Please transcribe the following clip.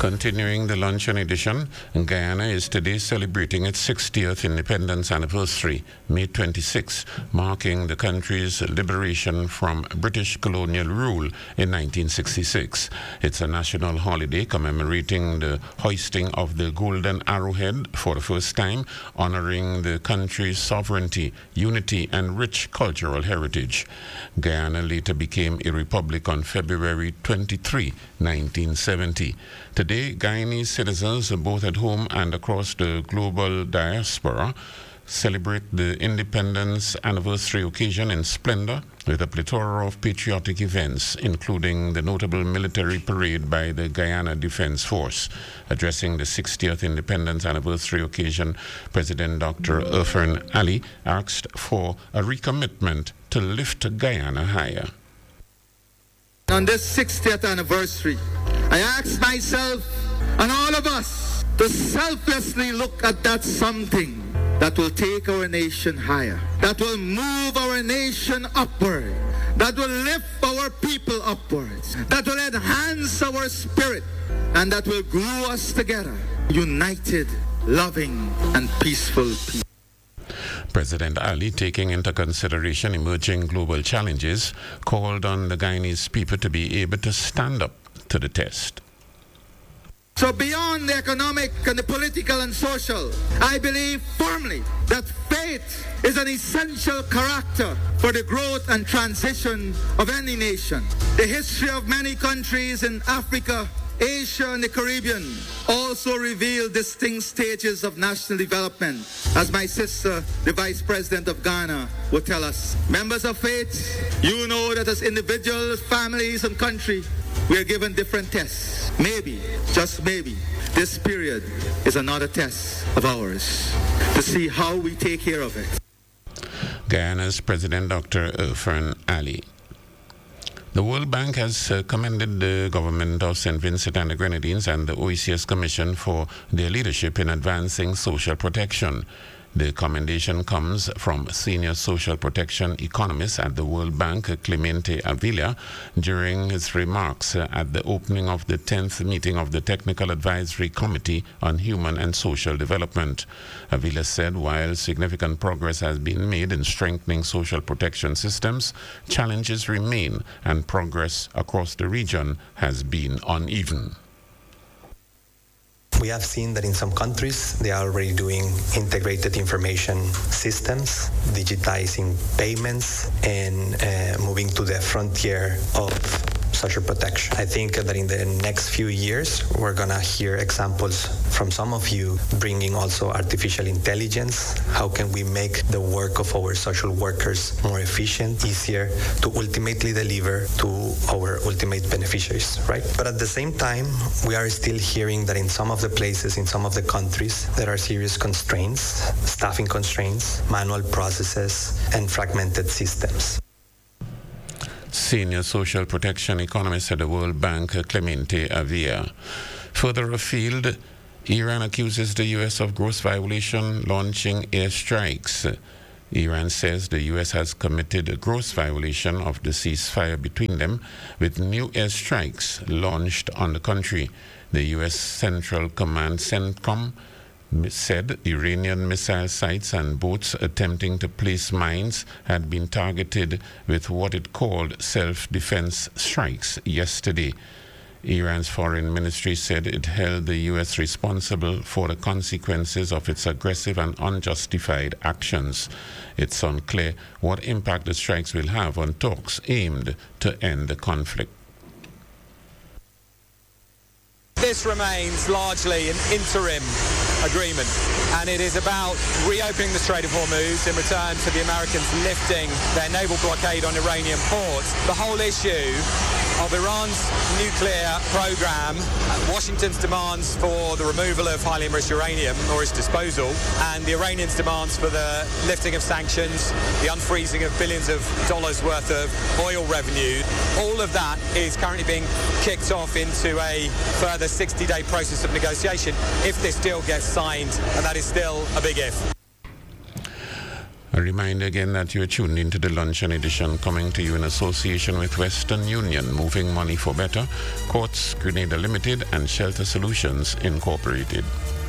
Continuing the luncheon edition, Guyana is today celebrating its 60th independence anniversary, May 26, marking the country's liberation from British colonial rule in 1966. It's a national holiday commemorating the hoisting of the Golden Arrowhead for the first time, honoring the country's sovereignty, unity, and rich cultural heritage. Guyana later became a republic on February 23, 1970. Today, Guyanese citizens, both at home and across the global diaspora, celebrate the independence anniversary occasion in splendor with a plethora of patriotic events, including the notable military parade by the Guyana Defense Force. Addressing the 60th independence anniversary occasion, President Dr. Irfaan Ali asked for a recommitment to lift Guyana higher. On this 60th anniversary, I ask myself and all of us to selflessly look at that something that will take our nation higher, that will move our nation upward, that will lift our people upwards, that will enhance our spirit, and that will glue us together, united, loving, and peaceful people. President Ali, taking into consideration emerging global challenges, called on the Guyanese people to be able to stand up to the test. So beyond the economic and the political and social, I believe firmly that faith is an essential character for the growth and transition of any nation. The history of many countries in Africa, Asia, and the Caribbean also reveal distinct stages of national development, as my sister, the Vice President of Ghana, would tell us. Members of faith, you know that as individuals, families, and country, we are given different tests. Maybe, just maybe, this period is another test of ours to see how we take care of it. Guyana's President Dr. Irfaan Ali. The World Bank has commended the government of St. Vincent and the Grenadines and the OECS Commission for their leadership in advancing social protection. The commendation comes from senior social protection economist at the World Bank, Clemente Avila, during his remarks at the opening of the 10th meeting of the Technical Advisory Committee on Human and Social Development. Avila said while significant progress has been made in strengthening social protection systems, challenges remain and progress across the region has been uneven. We have seen that in some countries they are already doing integrated information systems, digitizing payments, and moving to the frontier of social protection. I think that in the next few years we're going to hear examples from some of you bringing also artificial intelligence. How can we make the work of our social workers more efficient, easier to ultimately deliver to our ultimate beneficiaries, right? But at the same time, we are still hearing that in some of the places, in some of the countries, there are serious constraints, staffing constraints, manual processes, and fragmented systems. Senior social protection economist at the World Bank, Clemente Avila. Further afield, Iran accuses the U.S. of gross violation, launching airstrikes. Iran says the U.S. has committed a gross violation of the ceasefire between them, with new airstrikes launched on the country. The U.S. Central Command, CENTCOM, said Iranian missile sites and boats attempting to place mines had been targeted with what it called self-defense strikes yesterday. Iran's foreign ministry said it held the U.S. responsible for the consequences of its aggressive and unjustified actions. It's unclear what impact the strikes will have on talks aimed to end the conflict. This remains largely an interim agreement, and it is about reopening the Strait of Hormuz in return for the Americans lifting their naval blockade on Iranian ports. The whole issue of Iran's nuclear program, Washington's demands for the removal of highly enriched uranium or its disposal, and the Iranians' demands for the lifting of sanctions, the unfreezing of billions of dollars worth of oil revenue, all of that is currently being kicked off into a further 60-day process of negotiation if this deal gets signed, and that is still a big if. A reminder again that you are tuned into the Luncheon Edition, coming to you in association with Western Union, Moving Money for Better, Courts Grenada Limited, and Shelter Solutions Incorporated.